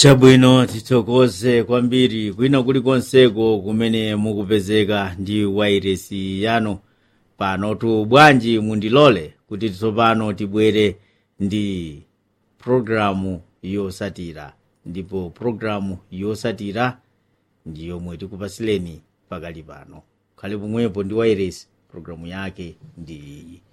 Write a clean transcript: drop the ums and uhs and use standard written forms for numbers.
Chabwino tithokoze kwambiri kwina kulikonseko kumene mukupezeka ndi wairesi yanu panotu. Bwanji mundilole kuti tsopano tibwere ndi programu yosatira, ndipo programu yosatira ndi yomwe tikupasileni pakali pano. Khale pomwepo ndi wairesi, programu yake ndi